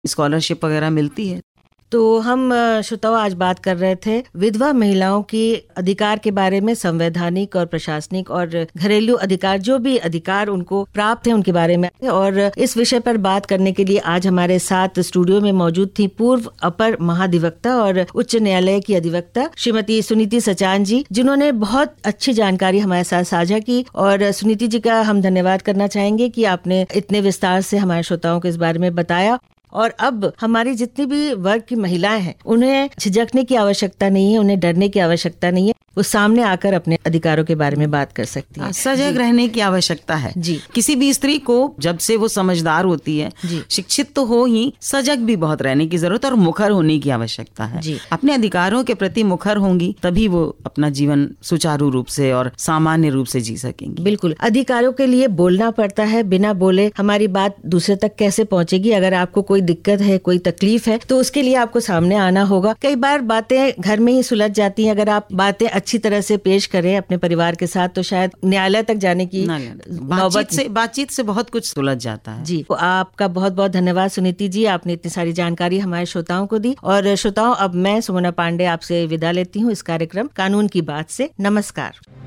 Scholarship वगैरह मिलती है। तो हम श्रोताओं आज बात कर रहे थे विधवा महिलाओं की अधिकार के बारे में, संवैधानिक और प्रशासनिक और घरेलू अधिकार, जो भी अधिकार उनको प्राप्त है उनके बारे में। और इस विषय पर बात करने के लिए आज हमारे साथ स्टूडियो में मौजूद थी पूर्व अपर महाधिवक्ता और उच्च न्यायालय की अधिवक्ता श्रीमती सुनीति सचान जी, जिन्होंने बहुत अच्छी जानकारी हमारे साथ साझा की। और सुनीति जी का हम धन्यवाद करना चाहेंगे कि आपने इतने विस्तार से हमारे श्रोताओं को इस बारे में बताया। और अब हमारी जितनी भी वर्ग की महिलाएं हैं, उन्हें झिझकने की आवश्यकता नहीं है, उन्हें डरने की आवश्यकता नहीं है, वो सामने आकर अपने अधिकारों के बारे में बात कर सकती है। सजग रहने की आवश्यकता है जी। किसी भी स्त्री को जब से वो समझदार होती है, शिक्षित तो हो ही, सजग भी बहुत रहने की जरूरत और मुखर होने की आवश्यकता है। अपने अधिकारों के प्रति मुखर होंगी तभी वो अपना जीवन सुचारू रूप से और सामान्य रूप से जी सकेंगी। बिल्कुल, अधिकारों के लिए बोलना पड़ता है, बिना बोले हमारी बात दूसरे तक कैसे पहुंचेगी। अगर आपको कोई दिक्कत है, कोई तकलीफ है, तो उसके लिए आपको सामने आना होगा। कई बार बातें घर में ही सुलझ जाती हैं। अगर आप बातें अच्छी तरह से पेश करें अपने परिवार के साथ, तो शायद न्यायालय तक जाने की बातचीत से बहुत कुछ सुलझ जाता है। जी, तो आपका बहुत बहुत धन्यवाद सुनीति जी, आपने इतनी सारी जानकारी हमारे श्रोताओं को दी। और श्रोताओं, अब मैं सुमना पांडे आपसे विदा लेती हूँ इस कार्यक्रम कानून की बात से। नमस्कार।